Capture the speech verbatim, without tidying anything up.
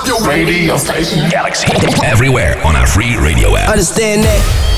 your radio station. Galaxy. Everywhere on our free radio app. Understand that.